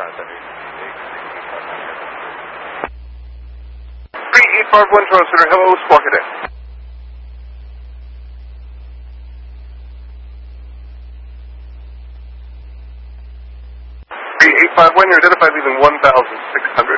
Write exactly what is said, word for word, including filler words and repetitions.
three eight five one Toronto Center, hello, Squawk Cadet. three eight five one, you're identified leaving one thousand six hundred.